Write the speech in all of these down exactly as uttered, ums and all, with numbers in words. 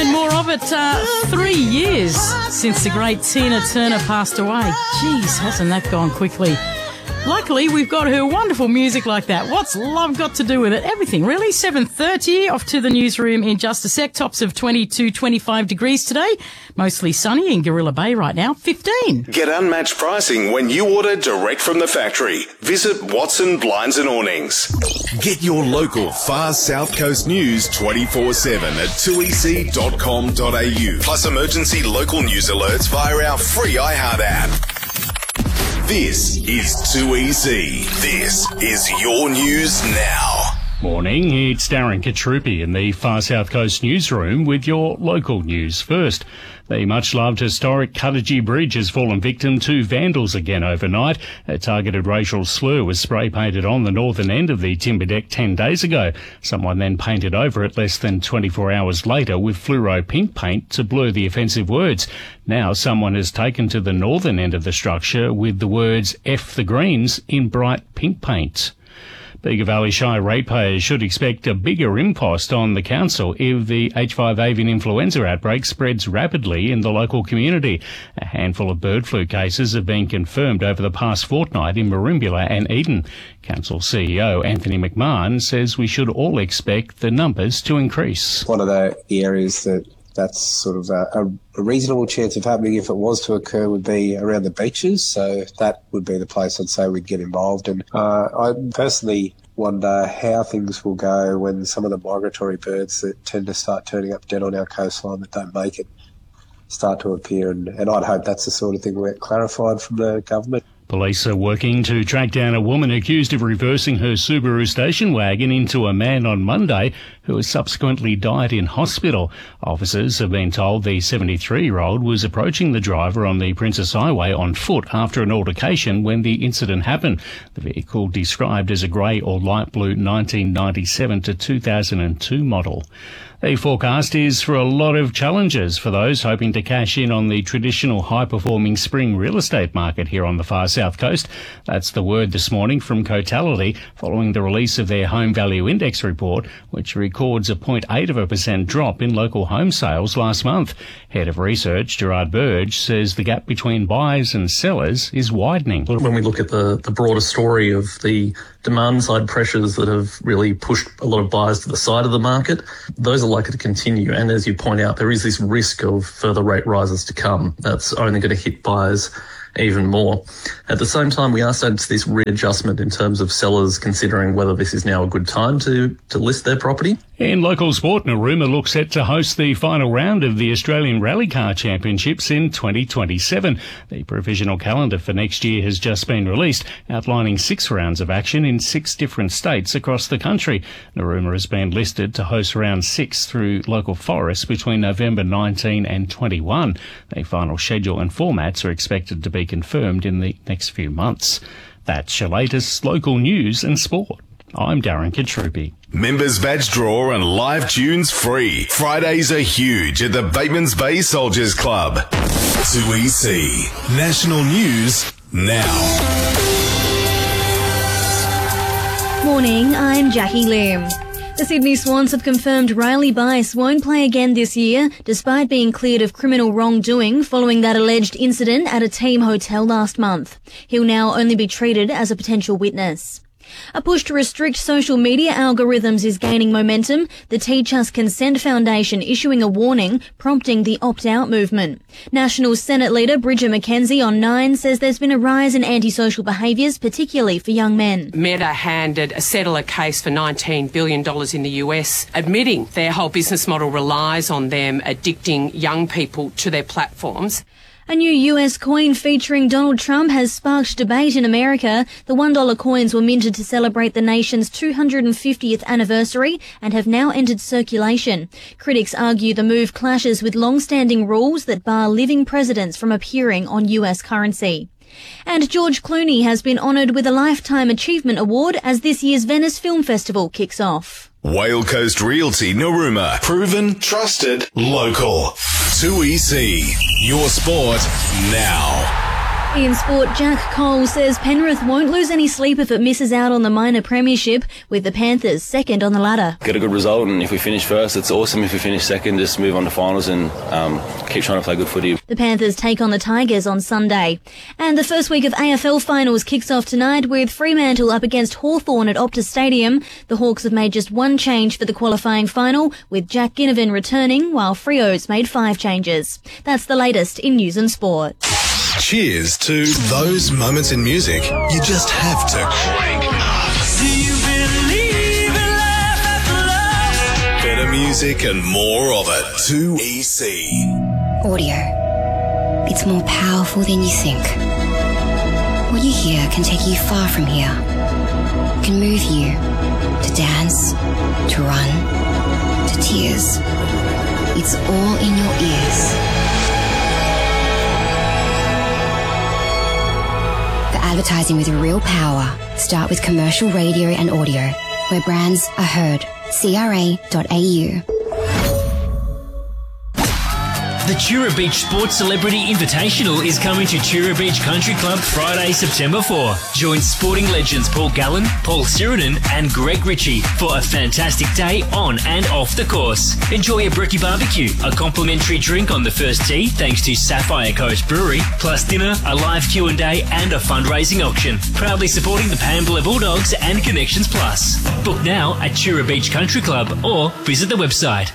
and more of it. Uh, three years since the great Tina Turner passed away. Jeez, hasn't that gone quickly? Luckily, we've got her wonderful music like that. What's love got to do with it? Everything, really. seven thirty, off to the newsroom in just a sec. Tops of twenty-two, twenty-five degrees today. Mostly sunny in Gorilla Bay right now. fifteen. Get unmatched pricing when you order direct from the factory. Visit Watson Blinds and Awnings. Get your local Far South Coast news twenty-four seven at two e c dot com dot a u. Plus emergency local news alerts via our free iHeart app. This is two E C. This is your news now. Morning, it's Darren Katrupi in the Far South Coast newsroom with your local news first. The much-loved historic Cuttagee Bridge has fallen victim to vandals again overnight. A targeted racial slur was spray-painted on the northern end of the timber deck ten days ago. Someone then painted over it less than twenty-four hours later with fluoro pink paint to blur the offensive words. Now someone has taken to the northern end of the structure with the words F the Greens in bright pink paint. Bega Valley Shire ratepayers should expect a bigger impost on the council if the H five avian influenza outbreak spreads rapidly in the local community. A handful of bird flu cases have been confirmed over the past fortnight in Merimbula and Eden. Council C E O Anthony McMahon says we should all expect the numbers to increase. One of the areas that that's sort of a, a reasonable chance of happening if it was to occur would be around the beaches. So that would be the place I'd say we'd get involved. And uh, I personally wonder how things will go when some of the migratory birds that tend to start turning up dead on our coastline that don't make it start to appear. And, and I'd hope that's the sort of thing we get clarified from the government. Police are working to track down a woman accused of reversing her Subaru station wagon into a man on Monday who has subsequently died in hospital. Officers have been told the seventy-three-year-old was approaching the driver on the Princess Highway on foot after an altercation when the incident happened. The vehicle described as a grey or light blue nineteen ninety-seven to two thousand two model. The forecast is for a lot of challenges for those hoping to cash in on the traditional high-performing spring real estate market here on the far south coast. That's the word this morning from Cotality following the release of their Home Value Index report, which records a zero point eight of a percent drop in local home sales last month. Head of Research, Gerard Burge, says the gap between buyers and sellers is widening. When we look at the, the broader story of the demand-side pressures that have really pushed a lot of buyers to the side of the market, those are likely to continue. And as you point out, there is this risk of further rate rises to come. That's only going to hit buyers even more. At the same time, we are starting to see this readjustment in terms of sellers considering whether this is now a good time to, to list their property. In local sport, Narooma looks set to host the final round of the Australian Rally Car Championships in twenty twenty-seven. The provisional calendar for next year has just been released, outlining six rounds of action in six different states across the country. Narooma has been listed to host round six through local forests between November nineteenth and twenty-first. The final schedule and formats are expected to be confirmed in the next few months. That's your latest local news and sport. I'm Darren Katrupi. Members badge draw and live tunes free. Fridays are huge at the Batemans Bay Soldiers Club. two E C. National News now. Morning, I'm Jackie Lim. The Sydney Swans have confirmed Riley Bice won't play again this year, despite being cleared of criminal wrongdoing following that alleged incident at a team hotel last month. He'll now only be treated as a potential witness. A push to restrict social media algorithms is gaining momentum, the Teach Us Consent Foundation issuing a warning, prompting the opt-out movement. National Senate Leader Bridget McKenzie on Nine says there's been a rise in antisocial behaviours, particularly for young men. Meta handed a settler case for nineteen billion dollars in the U S, admitting their whole business model relies on them addicting young people to their platforms. A new U S coin featuring Donald Trump has sparked debate in America. The one dollar coins were minted to celebrate the nation's two hundred fiftieth anniversary and have now entered circulation. Critics argue the move clashes with long-standing rules that bar living presidents from appearing on U S currency. And George Clooney has been honoured with a Lifetime Achievement Award as this year's Venice Film Festival kicks off. Whale Coast Realty Narooma. Proven, trusted, local. two E C. Your sport now. In sport, Jack Cole says Penrith won't lose any sleep if it misses out on the minor premiership, with the Panthers second on the ladder. Get a good result, and if we finish first, it's awesome. If we finish second, just move on to finals and um, keep trying to play good footy. The Panthers take on the Tigers on Sunday. And the first week of A F L finals kicks off tonight with Fremantle up against Hawthorn at Optus Stadium. The Hawks have made just one change for the qualifying final, with Jack Ginnivan returning, while Freo's made five changes. That's the latest in news and sport. Cheers to those moments in music you just have to crank up. Do you believe in life after love? Better music and more of it. two E C. Audio. It's more powerful than you think. What you hear can take you far from here. Can move you to dance, to run, to tears. It's all in your ears. Advertising with real power. Start with commercial radio and audio, where brands are heard. C R A dot A U. The Tura Beach Sports Celebrity Invitational is coming to Tura Beach Country Club Friday, September fourth. Join sporting legends Paul Gallen, Paul Sirenen and Greg Ritchie for a fantastic day on and off the course. Enjoy a brekkie barbecue, a complimentary drink on the first tee thanks to Sapphire Coast Brewery, plus dinner, a live Q and A and a fundraising auction. Proudly supporting the Pambula Bulldogs and Connections Plus. Book now at Tura Beach Country Club or visit the website.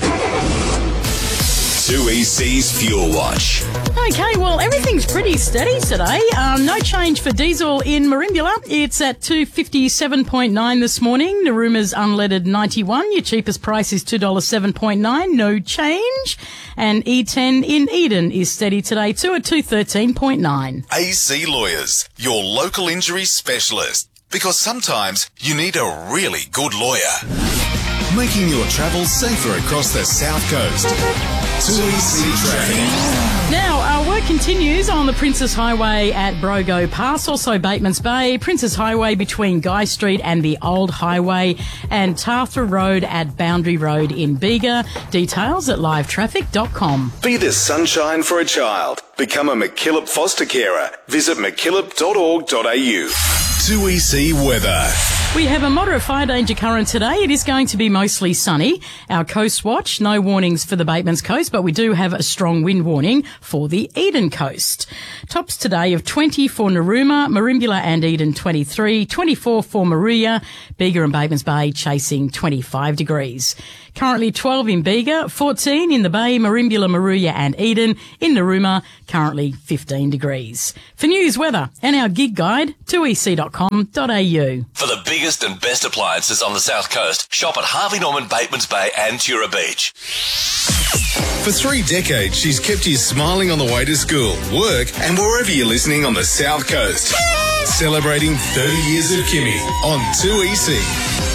two E C's Fuel Watch. Okay, well, everything's pretty steady today. Um, no change for diesel in Merimbula. It's at two fifty-seven point nine this morning. Naruma's unleaded ninety-one. Your cheapest price is two dollars seven point nine. No change. And E ten in Eden is steady today too at two thirteen point nine. A C Lawyers, your local injury specialist. Because sometimes you need a really good lawyer. Making your travel safer across the South Coast. two E C Traffic. Now, our work continues on the Princes Highway at Brogo Pass, also Batemans Bay, Princes Highway between Guy Street and the Old Highway, and Tarthra Road at Boundary Road in Bega. Details at live traffic dot com. Be the sunshine for a child. Become a McKillop foster carer. Visit mckillop dot org dot a u. two E C Weather. We have a moderate fire danger current today. It is going to be mostly sunny. Our coast watch, no warnings for the Batemans Coast, but we do have a strong wind warning for the Eden Coast. Tops today of twenty for Narooma, Merimbula and Eden twenty-three, twenty-four for Maruya, Bega and Batemans Bay chasing twenty-five degrees. Currently twelve in Bega, fourteen in the Bay, Merimbula, Maruya and Eden. In Narooma, currently fifteen degrees. For news, weather and our gig guide, two e c dot com dot a u. For the biggest and best appliances on the South Coast, shop at Harvey Norman, Batemans Bay and Tura Beach. For three decades, she's kept you smiling on the way to school, work and wherever you're listening on the South Coast. Celebrating thirty years of Kimmy on two E C.